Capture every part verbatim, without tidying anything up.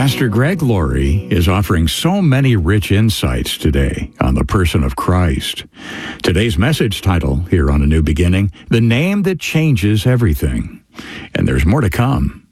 Pastor Greg Laurie is offering so many rich insights today on the person of Christ. Today's message title here on A New Beginning, The Name That Changes Everything. And there's more to come.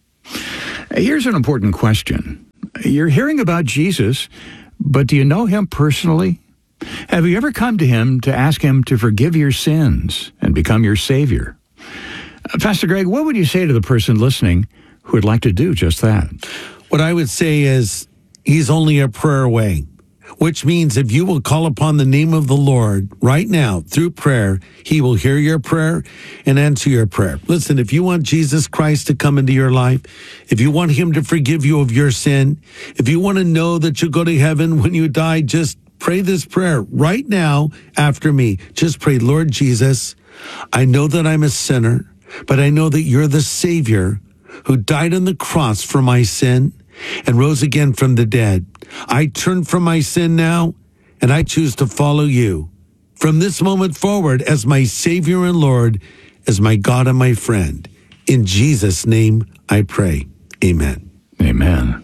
Here's an important question. You're hearing about Jesus, but do you know him personally? Have you ever come to him to ask him to forgive your sins and become your Savior? Uh, Pastor Greg, what would you say to the person listening who would like to do just that? What I would say is he's only a prayer away, which means if you will call upon the name of the Lord right now through prayer, he will hear your prayer and answer your prayer. Listen, if you want Jesus Christ to come into your life, if you want him to forgive you of your sin, if you want to know that you'll go to heaven when you die, just pray this prayer right now after me. Just pray, Lord Jesus, I know that I'm a sinner, but I know that you're the Savior who died on the cross for my sin and rose again from the dead. I turn from my sin now, and I choose to follow you from this moment forward as my Savior and Lord, as my God and my friend. In Jesus' name I pray. Amen. Amen.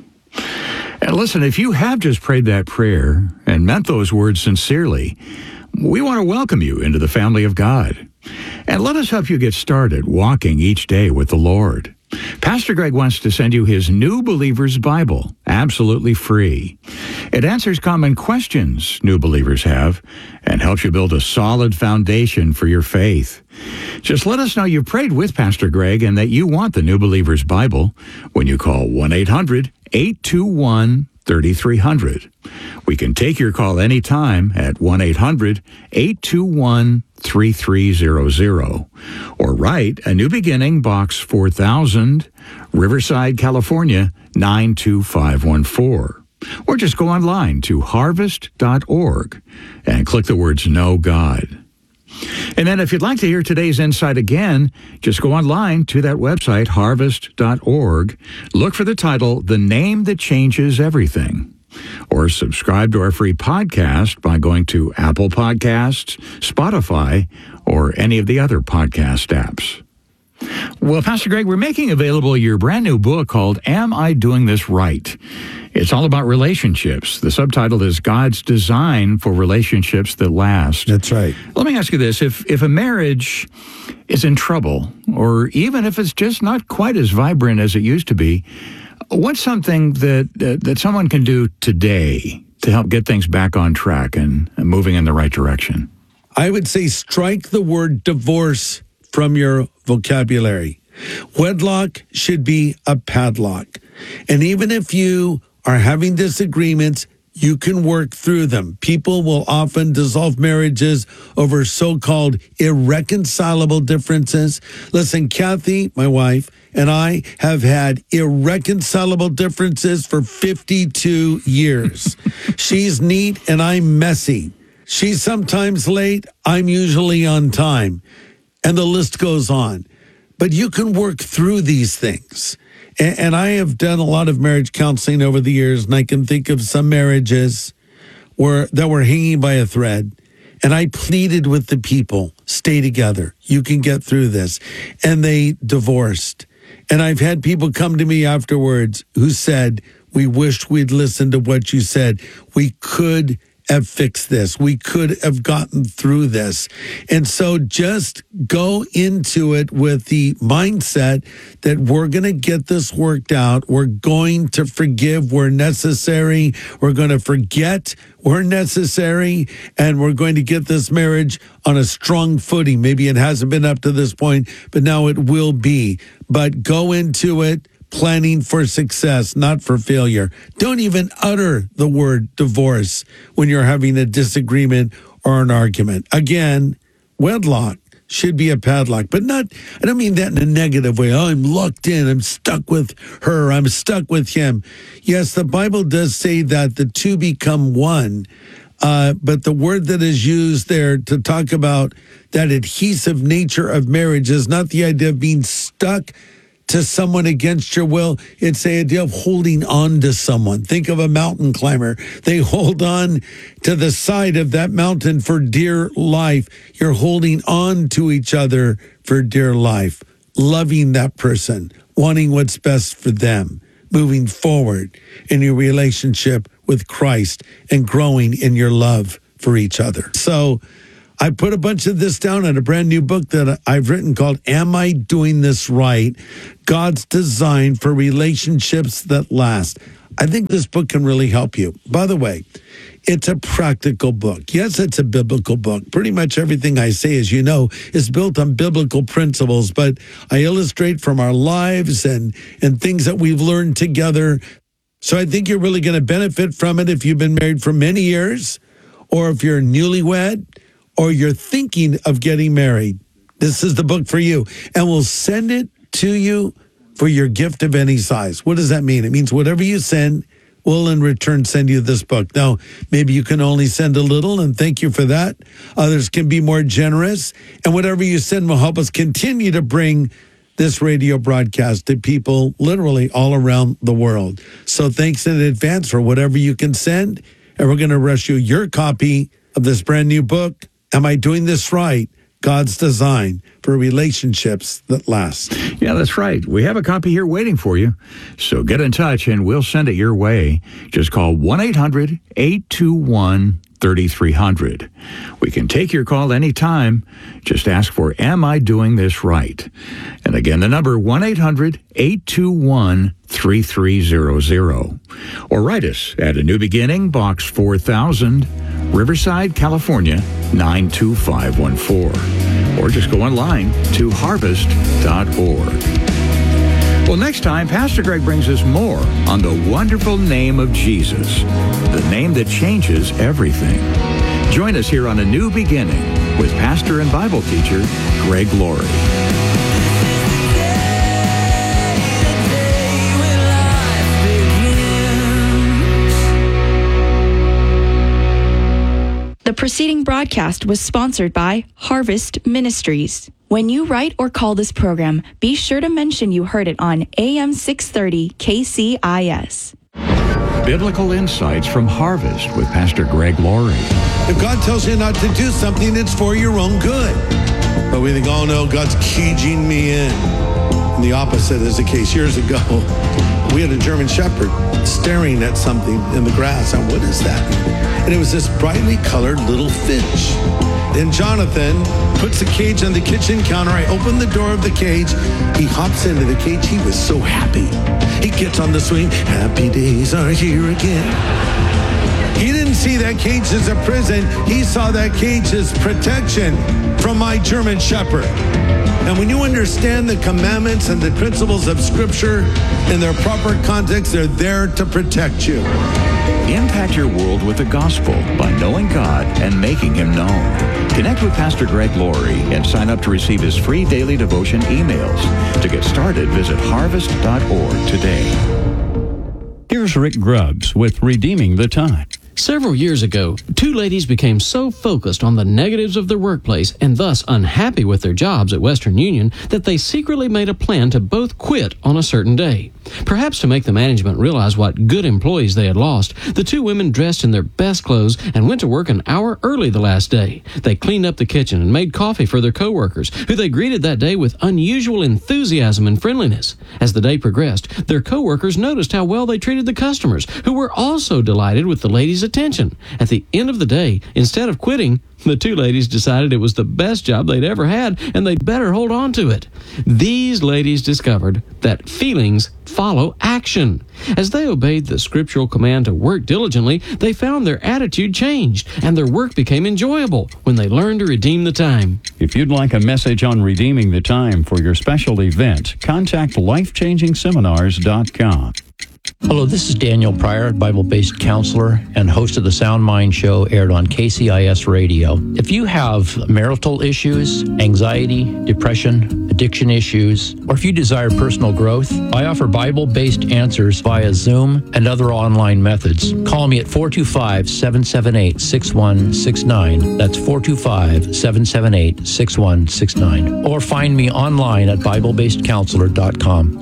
And listen, if you have just prayed that prayer and meant those words sincerely, we want to welcome you into the family of God. And let us help you get started walking each day with the Lord. Pastor Greg wants to send you his New Believer's Bible, absolutely free. It answers common questions new believers have and helps you build a solid foundation for your faith. Just let us know you prayed with Pastor Greg and that you want the New Believer's Bible when you call one eight hundred eight two one three three zero zero. We can take your call anytime at one eight hundred eight two one three three zero zero or write A New Beginning, Box four thousand, Riverside, California, nine two five one four. Or just go online to harvest dot org and click the words Know God. And then if you'd like to hear today's insight again, just go online to that website, harvest dot org. Look for the title, The Name That Changes Everything. Or subscribe to our free podcast by going to Apple Podcasts, Spotify, or any of the other podcast apps. Well, Pastor Greg, we're making available your brand new book called Am I Doing This Right? It's all about relationships. The subtitle is God's Design for Relationships That Last. That's right. Let me ask you this. If, if a marriage is in trouble, or even if it's just not quite as vibrant as it used to be, what's something that uh, that someone can do today to help get things back on track and, and moving in the right direction? I would say strike the word divorce from your vocabulary. Wedlock should be a padlock. And even if you are having disagreements, you can work through them. People will often dissolve marriages over so-called irreconcilable differences. Listen, Kathy, my wife, and I have had irreconcilable differences for fifty-two years. She's neat and I'm messy. She's sometimes late. I'm usually on time. And the list goes on. But you can work through these things. And, and I have done a lot of marriage counseling over the years, and I can think of some marriages where that were hanging by a thread. And I pleaded with the people, stay together. You can get through this. And they divorced. And I've had people come to me afterwards who said, we wished we'd listened to what you said. We could have fixed this. We could have gotten through this. And so just go into it with the mindset that we're going to get this worked out. We're going to forgive where necessary. We're going to forget where necessary. And we're going to get this marriage on a strong footing. Maybe it hasn't been up to this point, but now it will be. But go into it planning for success, not for failure. Don't even utter the word divorce when you're having a disagreement or an argument. Again, wedlock should be a padlock, but not, I don't mean that in a negative way. Oh, I'm locked in. I'm stuck with her. I'm stuck with him. Yes, the Bible does say that the two become one. Uh, but the word that is used there to talk about that adhesive nature of marriage is not the idea of being stuck to someone against your will. It's the idea of holding on to someone. Think of a mountain climber. They hold on to the side of that mountain for dear life. You're holding on to each other for dear life, loving that person, wanting what's best for them. moving forward in your relationship with Christ and growing in your love for each other. So I put a bunch of this down in a brand new book that I've written called Am I Doing This Right? God's Design for Relationships That Last. I think this book can really help you. By the way, it's a practical book. Yes, it's a biblical book. Pretty much everything I say, as you know, is built on biblical principles, but I illustrate from our lives and, and things that we've learned together. So I think you're really going to benefit from it if you've been married for many years, or if you're newlywed, or you're thinking of getting married. This is the book for you. And we'll send it to you for your gift of any size. What does that mean? It means whatever you send, we'll in return send you this book. Now, maybe you can only send a little, and thank you for that. Others can be more generous. And whatever you send will help us continue to bring this radio broadcast to people literally all around the world. So thanks in advance for whatever you can send. And we're going to rush you your copy of this brand new book, Am I Doing This Right? God's Design for Relationships That Last. Yeah, that's right. We have a copy here waiting for you. So get in touch and we'll send it your way. Just call one eight hundred eight two one thirty-three hundred. We can take your call anytime. Just ask for Am I Doing This Right? And again, the number one eight hundred eight two one three three zero zero. Or write us at A New Beginning, Box four thousand, Riverside, California, nine two five one four. Or just go online to harvest dot org. Well, next time, Pastor Greg brings us more on the wonderful name of Jesus, the name that changes everything. Join us here on A New Beginning with pastor and Bible teacher Greg Laurie. The preceding broadcast was sponsored by Harvest Ministries. When you write or call this program, be sure to mention you heard it on A M six thirty K C I S. Biblical Insights from Harvest with Pastor Greg Laurie. If God tells you not to do something, it's for your own good. But we think, oh no, God's caging me in. And the opposite is the case. Years ago, we had a German Shepherd staring at something in the grass. And what is that? And it was this brightly colored little finch. Then Jonathan puts the cage on the kitchen counter. I open the door of the cage. He hops into the cage. He was so happy. He gets on the swing. Happy days are here again. He didn't see that cage as a prison. He saw that cage as protection from my German Shepherd. And when you understand the commandments and the principles of Scripture in their proper context, they're there to protect you. Impact your world with the gospel by knowing God and making Him known. Connect with Pastor Greg Laurie and sign up to receive his free daily devotion emails. To get started, visit harvest dot org today. Here's Rick Grubbs with Redeeming the Time. Several years ago, two ladies became so focused on the negatives of their workplace and thus unhappy with their jobs at Western Union that they secretly made a plan to both quit on a certain day. Perhaps to make the management realize what good employees they had lost, the two women dressed in their best clothes and went to work an hour early the last day. They cleaned up the kitchen and made coffee for their coworkers, who they greeted that day with unusual enthusiasm and friendliness. As the day progressed, their coworkers noticed how well they treated the customers, who were also delighted with the ladies' attention. At the end of the day, instead of quitting, the two ladies decided it was the best job they'd ever had and they'd better hold on to it. These ladies discovered that feelings follow action. As they obeyed the scriptural command to work diligently, they found their attitude changed and their work became enjoyable when they learned to redeem the time. If you'd like a message on redeeming the time for your special event, contact life changing seminars dot com. Hello, this is Daniel Pryor, Bible-based counselor and host of the Sound Mind Show, aired on K C I S Radio. If you have marital issues, anxiety, depression, addiction issues, or if you desire personal growth, I offer Bible-based answers via Zoom and other online methods. Call me at four two five, seven seven eight, six one six nine. That's four two five, seven seven eight, six one six nine. Or find me online at Bible Based Counselor dot com.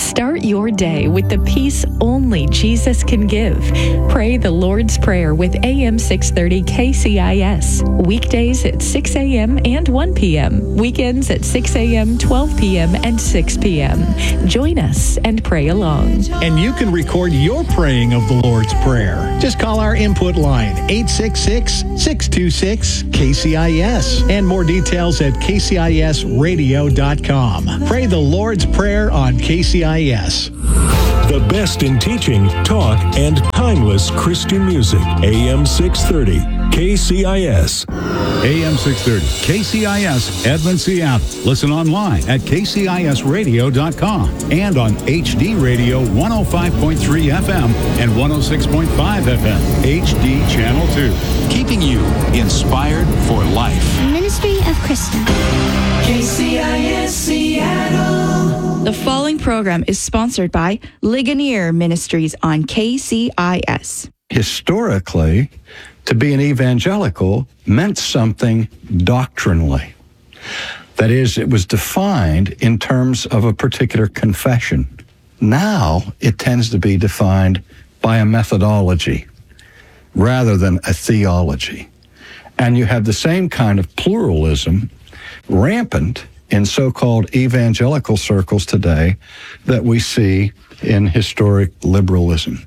Start your day with the peace only Jesus can give. Pray the Lord's Prayer with A M six thirty K C I S. Weekdays at six a.m. and one p.m. Weekends at six a.m., twelve p.m., and six p.m. Join us and pray along. And you can record your praying of the Lord's Prayer. Just call our input line, eight six six, six two six, K C I S. And more details at K C I S radio dot com. Pray the Lord's Prayer on K C I S. The best in teaching, talk, and timeless Christian music. A M six thirty, K C I S. A M six thirty, K C I S, Edmond, Seattle. Listen online at K C I S radio dot com and on H D Radio one oh five point three F M and one oh six point five F M, H D Channel two. Keeping you inspired for life. Ministry of Christian. K C I S Seattle. The following program is sponsored by Ligonier Ministries on K C I S. Historically, to be an evangelical meant something doctrinally. That is, it was defined in terms of a particular confession. Now, it tends to be defined by a methodology rather than a theology. And you have the same kind of pluralism rampant in so-called evangelical circles today that we see in historic liberalism.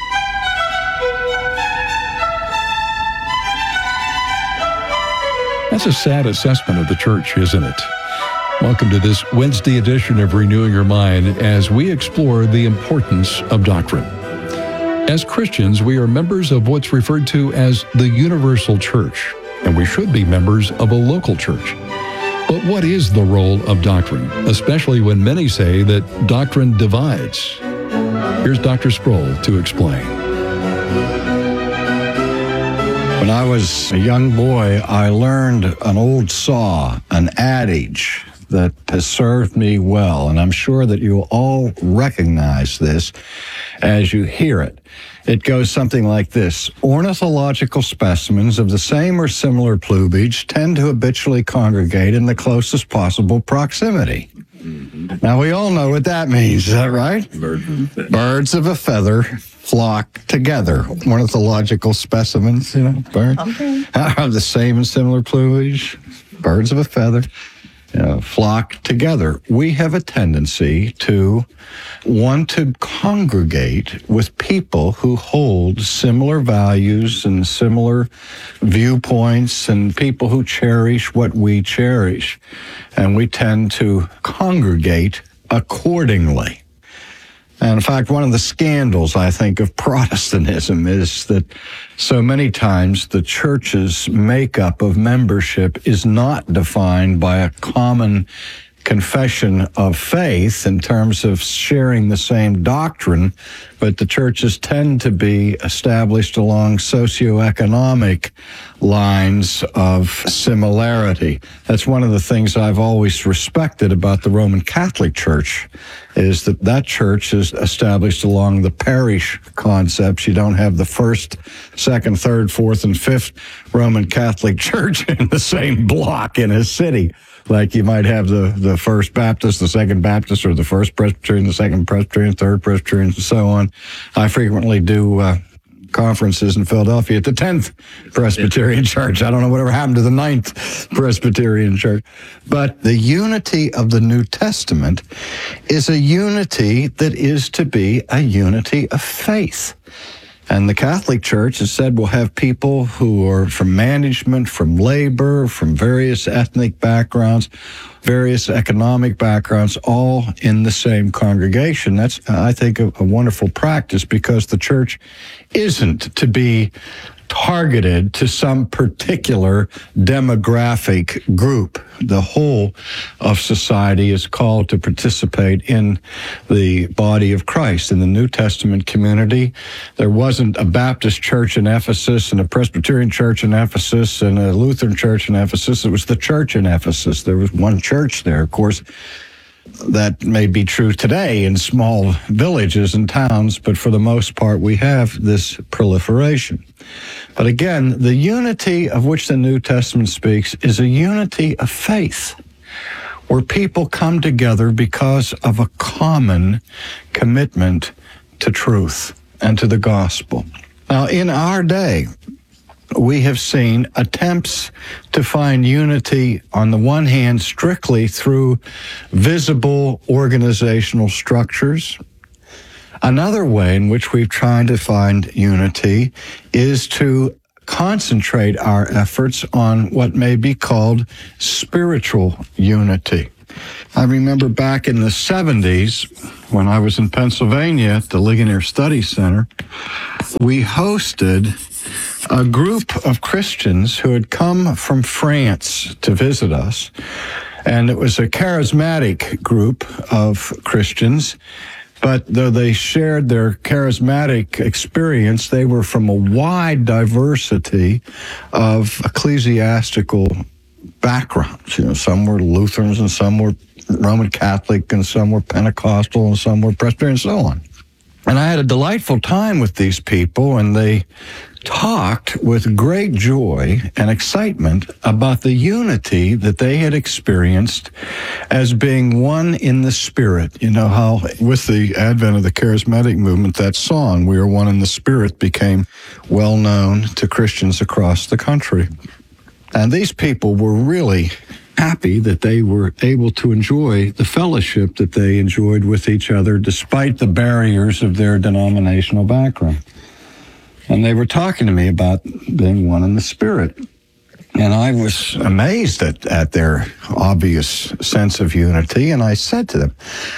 That's a sad assessment of the church, isn't it? Welcome to this Wednesday edition of Renewing Your Mind as we explore the importance of doctrine. As Christians, we are members of what's referred to as the universal church, and we should be members of a local church. But what is the role of doctrine, especially when many say that doctrine divides? Here's Doctor Sproul to explain. When I was a young boy, I learned an old saw, an adage that has served me well, and I'm sure that you'll all recognize this as you hear it. It goes something like this. Ornithological specimens of the same or similar plumage tend to habitually congregate in the closest possible proximity. Now, we all know what that means, is that right? Birds of a feather flock together. Ornithological specimens, you know, birds okay. Have the same and similar plumage. Birds of a feather, you know, flock together. We have a tendency to want to congregate with people who hold similar values and similar viewpoints and people who cherish what we cherish. And we tend to congregate accordingly. And in fact, one of the scandals, I think, of Protestantism is that so many times the church's makeup of membership is not defined by a common confession of faith in terms of sharing the same doctrine, but the churches tend to be established along socioeconomic lines of similarity. That's one of the things I've always respected about the Roman Catholic Church, is that that church is established along the parish concepts. You don't have the first, second, third, fourth, and fifth Roman Catholic Church in the same block in a city. Like you might have the, the First Baptist, the Second Baptist, or the First Presbyterian, the Second Presbyterian, Third Presbyterian, and so on. I frequently do uh, conferences in Philadelphia at the tenth Presbyterian Church. I don't know whatever happened to the ninth Presbyterian Church. But the unity of the New Testament is a unity that is to be a unity of faith. And the Catholic Church has said we'll have people who are from management, from labor, from various ethnic backgrounds, various economic backgrounds, all in the same congregation. That's, I think, a, a wonderful practice, because the church isn't to be targeted to some particular demographic group. The whole of society is called to participate in the body of Christ. In the New Testament community, there wasn't a Baptist church in Ephesus and a Presbyterian church in Ephesus and a Lutheran church in Ephesus. It was the church in Ephesus. There was one church there. Of course, that may be true today in small villages and towns, but for the most part, we have this proliferation. But again, the unity of which the New Testament speaks is a unity of faith. where people come together because of a common commitment to truth and to the gospel. Now, in our day, we have seen attempts to find unity, on the one hand, strictly through visible organizational structures. Another way in which we've tried to find unity is to concentrate our efforts on what may be called spiritual unity. I remember back in the seventies, when I was in Pennsylvania at the Ligonier Study Center, we hosted a group of Christians who had come from France to visit us. And it was a charismatic group of Christians. But though they shared their charismatic experience, they were from a wide diversity of ecclesiastical backgrounds. You know, some were Lutherans and some were Roman Catholic and some were Pentecostal and some were Presbyterian and so on. And I had a delightful time with these people, and they talked with great joy and excitement about the unity that they had experienced as being one in the Spirit. You know how with the advent of the charismatic movement, that song, "We Are One in the Spirit," became well known to Christians across the country. And these people were really happy that they were able to enjoy the fellowship that they enjoyed with each other despite the barriers of their denominational background. And they were talking to me about being one in the Spirit. And I was amazed at, at their obvious sense of unity. And I said to them,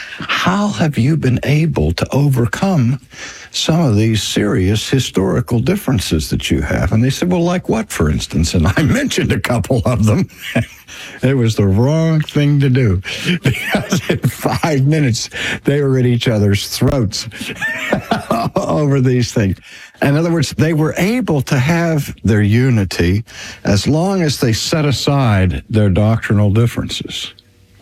how have you been able to overcome some of these serious historical differences that you have? And they said, well, like what, for instance? And I mentioned a couple of them. It was the wrong thing to do, because in five minutes, they were at each other's throats over these things. In other words, they were able to have their unity as long as they set aside their doctrinal differences.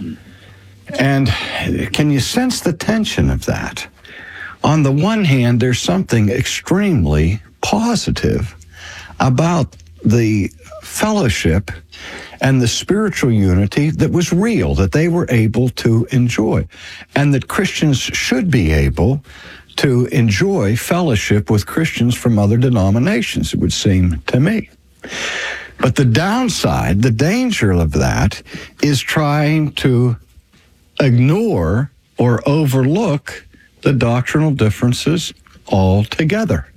And can you sense the tension of that? On the one hand, there's something extremely positive about the fellowship and the spiritual unity that was real, that they were able to enjoy, and that Christians should be able to enjoy fellowship with Christians from other denominations, it would seem to me. But the downside, the danger of that, is trying to ignore or overlook the doctrinal differences altogether.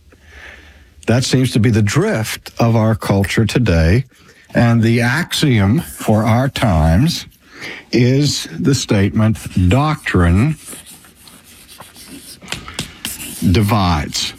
That seems to be the drift of our culture today, and the axiom for our times is the statement, doctrine divides.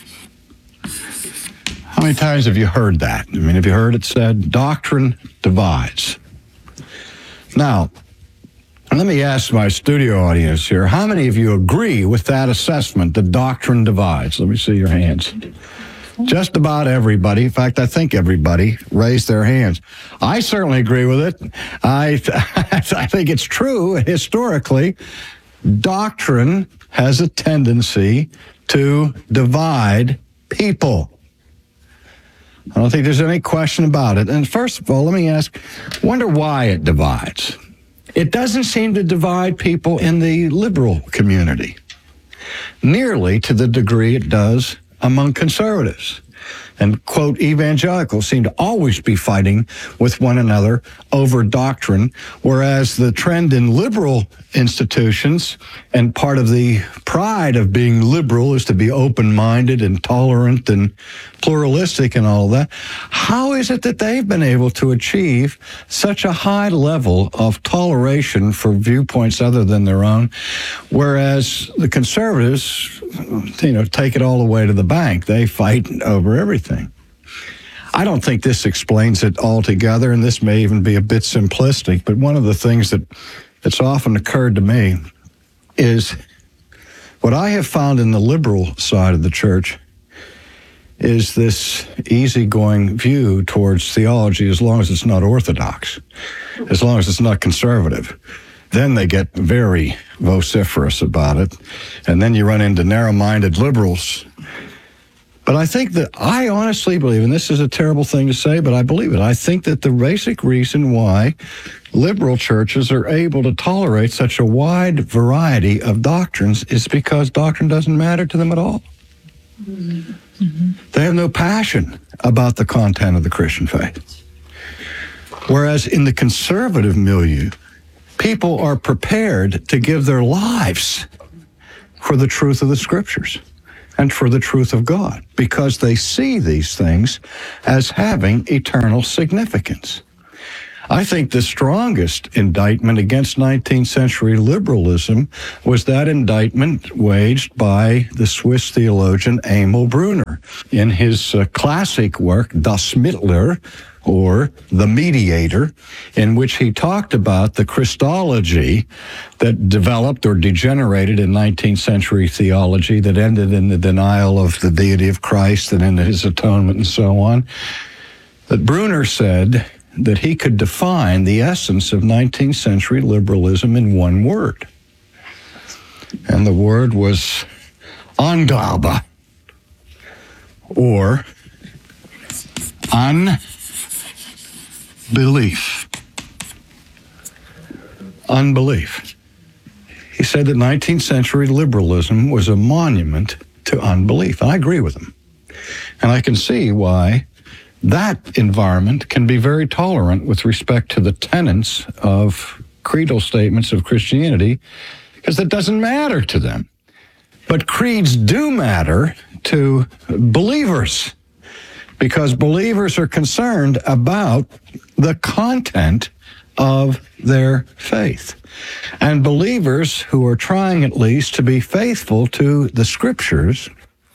How many times have you heard that? I mean, have you heard it said, doctrine divides? Now, let me ask my studio audience here, how many of you agree with that assessment, the doctrine divides? Let me see your hands. Just about everybody. In fact, I think everybody raised their hands. I certainly agree with it. I, I think it's true historically. Doctrine has a tendency to divide people. I don't think there's any question about it. And first of all, let me ask, wonder why it divides. It doesn't seem to divide people in the liberal community nearly to the degree it does among conservatives. And, quote, evangelicals seem to always be fighting with one another over doctrine, whereas the trend in liberal institutions, and part of the pride of being liberal is to be open-minded and tolerant and pluralistic and all of that. How is it that they've been able to achieve such a high level of toleration for viewpoints other than their own, whereas the conservatives, you know, take it all the way to the bank? They fight over everything. I don't think this explains it altogether, and this may even be a bit simplistic, but one of the things that that's often occurred to me is what I have found in the liberal side of the church is this easygoing view towards theology, as long as it's not orthodox, as long as it's not conservative. Then they get very vociferous about it, and then you run into narrow-minded liberals. But I think that, I honestly believe, and this is a terrible thing to say, but I believe it, I think that the basic reason why liberal churches are able to tolerate such a wide variety of doctrines is because doctrine doesn't matter to them at all. Mm-hmm. They have no passion about the content of the Christian faith. Whereas in the conservative milieu, people are prepared to give their lives for the truth of the Scriptures and for the truth of God, because they see these things as having eternal significance. I think the strongest indictment against nineteenth century liberalism was that indictment waged by the Swiss theologian Emil Brunner in his uh, classic work, Das Mittler, or The Mediator, in which he talked about the Christology that developed or degenerated in nineteenth century theology that ended in the denial of the deity of Christ and in his atonement and so on. That Brunner said that he could define the essence of nineteenth century liberalism in one word. And the word was Angabe, or un. Belief. Unbelief. He said that nineteenth century liberalism was a monument to unbelief. And I agree with him. And I can see why that environment can be very tolerant with respect to the tenets of creedal statements of Christianity, because it doesn't matter to them. But creeds do matter to believers, because believers are concerned about the content of their faith. And believers who are trying at least to be faithful to the Scriptures,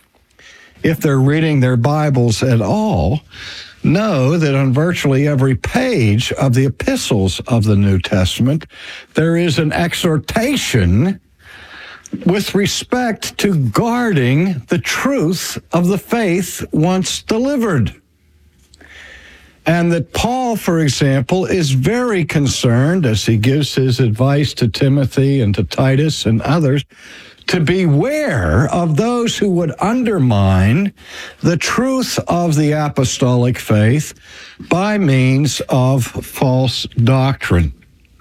if they're reading their Bibles at all, know that on virtually every page of the epistles of the New Testament, there is an exhortation with respect to guarding the truth of the faith once delivered. And that Paul, for example, is very concerned, as he gives his advice to Timothy and to Titus and others, to beware of those who would undermine the truth of the apostolic faith by means of false doctrine.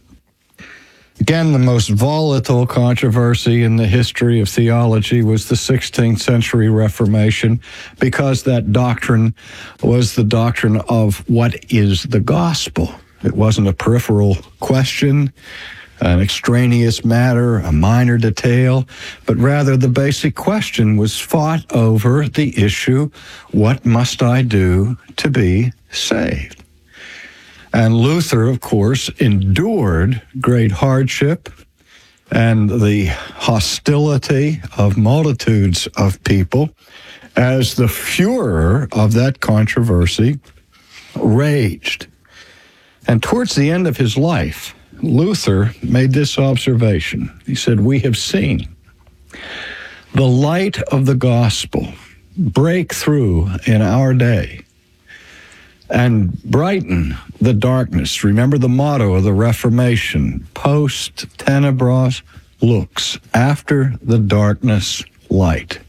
Again, the most volatile controversy in the history of theology was the sixteenth century Reformation, because that doctrine was the doctrine of what is the gospel. It wasn't a peripheral question, an extraneous matter, a minor detail, but rather the basic question was fought over the issue, what must I do to be saved? And Luther, of course, endured great hardship and the hostility of multitudes of people as the furor of that controversy raged. And towards the end of his life, Luther made this observation. He said, "We have seen the light of the gospel break through in our day and brighten the darkness." Remember the motto of the Reformation, post tenebras lux, after the darkness light.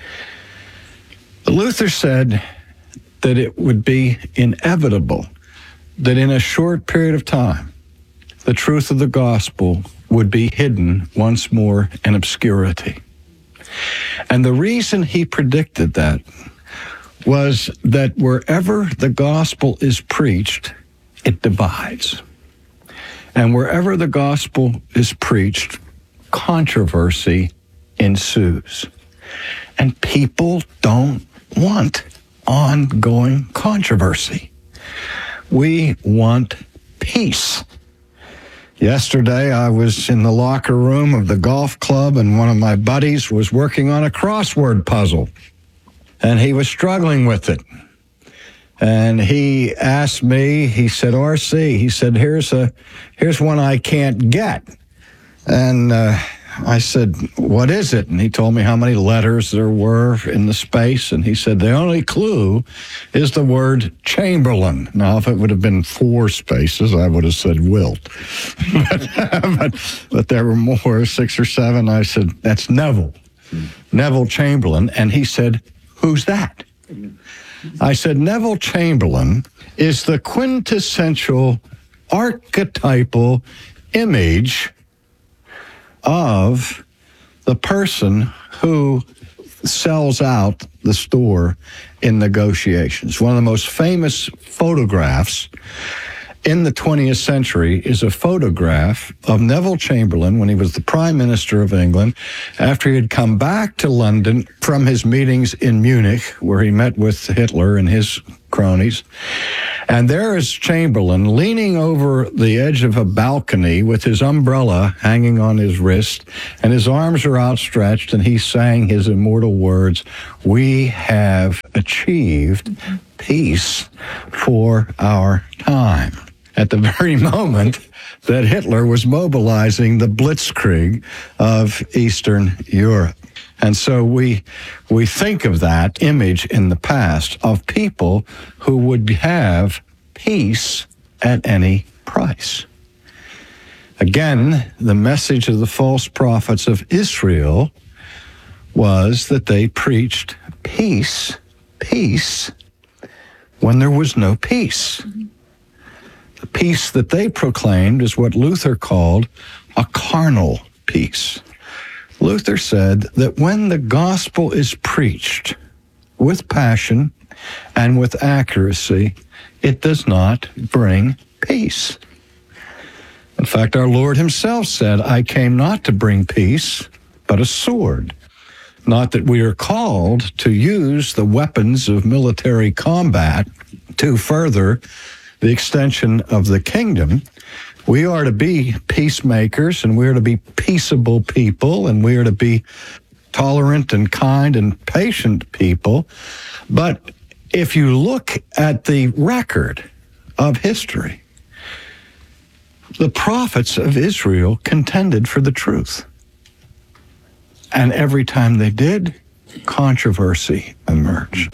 Luther said that it would be inevitable that in a short period of time, the truth of the gospel would be hidden once more in obscurity. And the reason he predicted that was that wherever the gospel is preached, it divides. And wherever the gospel is preached, controversy ensues. And people don't want ongoing controversy. We want peace. Yesterday, I was in the locker room of the golf club, and one of my buddies was working on a crossword puzzle. And he was struggling with it. And he asked me, he said, R C, he said, here's a, here's one I can't get. And uh, I said, what is it? And he told me how many letters there were in the space. And he said, the only clue is the word Chamberlain. Now, if it would have been four spaces, I would have said Wilt. but, but, but there were more, six or seven. I said, that's Neville. Hmm. Neville Chamberlain. And he said, who's that? I said, Neville Chamberlain is the quintessential archetypal image of the person who sells out the store in negotiations. One of the most famous photographs in the twentieth century is a photograph of Neville Chamberlain when he was the Prime Minister of England, after he had come back to London from his meetings in Munich, where he met with Hitler and his cronies. And there is Chamberlain leaning over the edge of a balcony with his umbrella hanging on his wrist, and his arms are outstretched, and he's saying his immortal words, "We have achieved peace for our time," at the very moment that Hitler was mobilizing the blitzkrieg of Eastern Europe. And so we we think of that image in the past of people who would have peace at any price. Again, the message of the false prophets of Israel was that they preached peace, peace, when there was no peace. The peace that they proclaimed is what Luther called a carnal peace. Luther said that when the gospel is preached with passion and with accuracy, it does not bring peace. In fact, our Lord himself said, "I came not to bring peace, but a sword." Not that we are called to use the weapons of military combat to further the extension of the kingdom. We are to be peacemakers, and we are to be peaceable people, and we are to be tolerant and kind and patient people. But if you look at the record of history, the prophets of Israel contended for the truth. And every time they did, controversy emerged.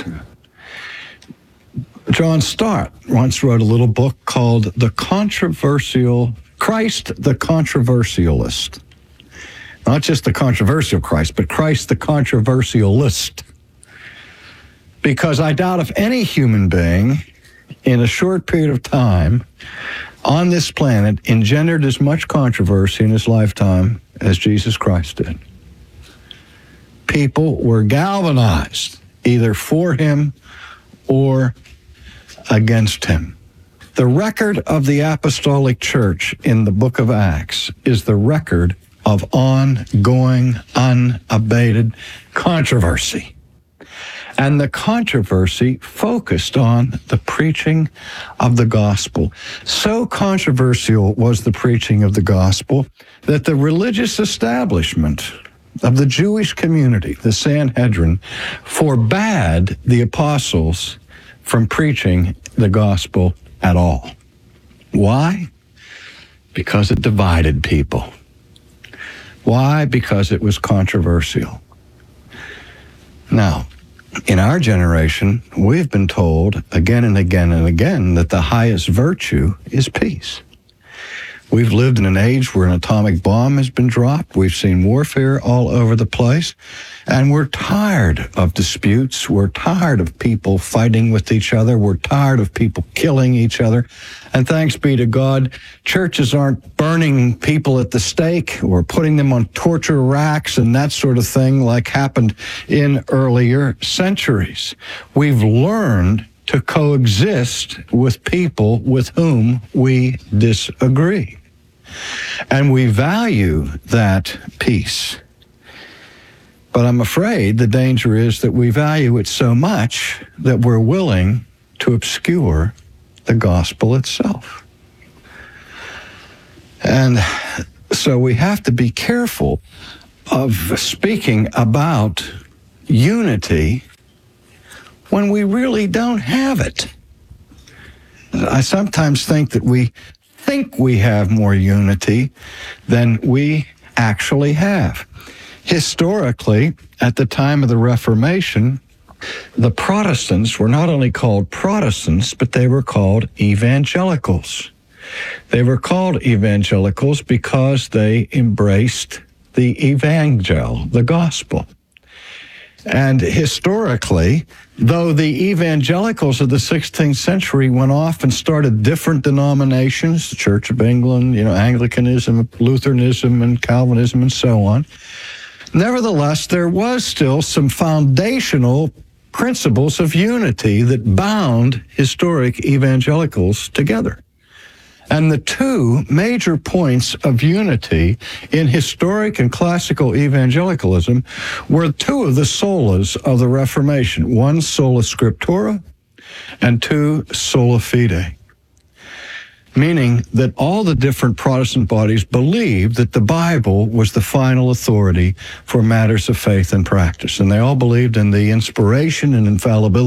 John Stott once wrote a little book called The Controversial Christ the Controversialist. Not just the controversial Christ, but Christ the Controversialist. Because I doubt if any human being in a short period of time on this planet engendered as much controversy in his lifetime as Jesus Christ did. People were galvanized either for him or against him. The record of the apostolic church in the book of Acts is the record of ongoing, unabated controversy. And the controversy focused on the preaching of the gospel. So controversial was the preaching of the gospel that the religious establishment of the Jewish community, the Sanhedrin, forbade the apostles from preaching the gospel at all. Why? Because it divided people. Why? Because it was controversial. Now, in our generation, we've been told again and again and again that the highest virtue is peace. We've lived in an age where an atomic bomb has been dropped. We've seen warfare all over the place. And we're tired of disputes. We're tired of people fighting with each other. We're tired of people killing each other. And thanks be to God, churches aren't burning people at the stake or putting them on torture racks and that sort of thing like happened in earlier centuries. We've learned to coexist with people with whom we disagree. And we value that peace. But I'm afraid the danger is that we value it so much that we're willing to obscure the gospel itself. And so we have to be careful of speaking about unity when we really don't have it. I sometimes think that we think we have more unity than we actually have. Historically, at the time of the Reformation, the Protestants were not only called Protestants, but they were called evangelicals. They were called evangelicals because they embraced the evangel, the gospel. And historically, though the evangelicals of the sixteenth century went off and started different denominations, the Church of England, you know, Anglicanism, Lutheranism, and Calvinism, and so on, nevertheless, there was still some foundational principles of unity that bound historic evangelicals together. And the two major points of unity in historic and classical evangelicalism were two of the solas of the Reformation. One, sola scriptura, and two, sola fide. Meaning that all the different Protestant bodies believed that the Bible was the final authority for matters of faith and practice. And they all believed in the inspiration and infallibility